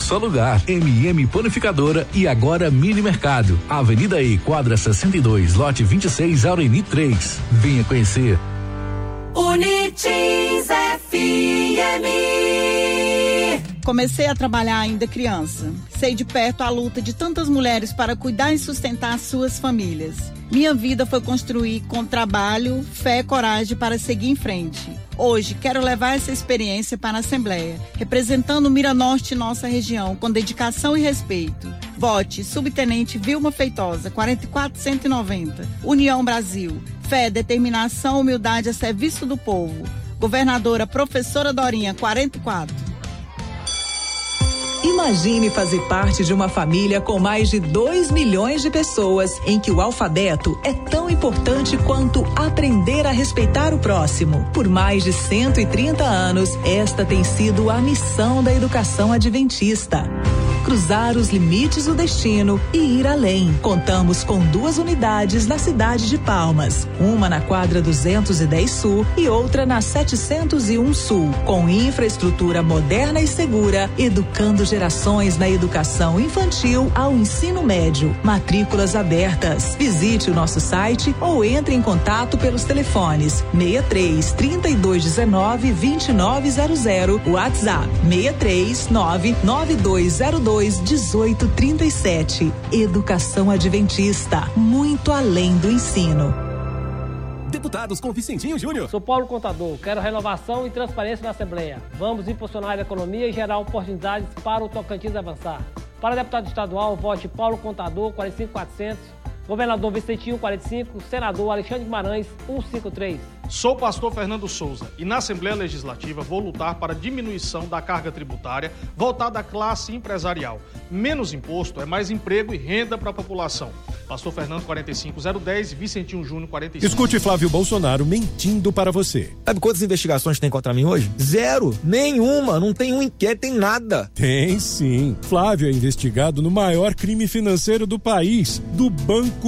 só lugar. MM Panificadora e agora Mini Mercado. Avenida E, quadra 62, lote 26, Aureni 3. Venha conhecer. Unitins FM. Comecei a trabalhar ainda criança. Sei de perto a luta de tantas mulheres para cuidar e sustentar suas famílias. Minha vida foi construir com trabalho, fé e coragem para seguir em frente. Hoje, quero levar essa experiência para a Assembleia, representando o Miranorte e nossa região, com dedicação e respeito. Vote Subtenente Vilma Feitosa, 44190. União Brasil. Fé, determinação, humildade a serviço do povo. Governadora Professora Dorinha, 44. Imagine fazer parte de uma família com mais de 2 milhões de pessoas em que o alfabeto é tão importante quanto aprender a respeitar o próximo. Por mais de 130 anos, esta tem sido a missão da educação adventista. Cruzar os limites do destino e ir além. Contamos com 2 unidades na cidade de Palmas, uma na quadra 210 Sul e outra na 701 Sul, com infraestrutura moderna e segura, educando gerações na educação infantil ao ensino médio. Matrículas abertas. Visite o nosso site ou entre em contato pelos telefones 63 3219 2900, WhatsApp 639 9202 1837. Educação Adventista, muito além do ensino. Deputados com Vicentinho Júnior. Sou Paulo Contador, quero renovação e transparência na Assembleia. Vamos impulsionar a economia e gerar oportunidades para o Tocantins avançar. Para deputado estadual, vote Paulo Contador, 45400. Governador Vicentinho, 45. Senador Alexandre Guimarães, 153. Sou pastor Fernando Souza e na Assembleia Legislativa vou lutar para a diminuição da carga tributária voltada à classe empresarial. Menos imposto é mais emprego e renda para a população. Pastor Fernando, 45010, Vicentinho Júnior, 45. Escute Flávio Bolsonaro mentindo para você. Sabe quantas investigações tem contra mim hoje? 0, nenhuma, não tem um inquérito, tem nada. Tem sim. Flávio é investigado no maior crime financeiro do país, do Banco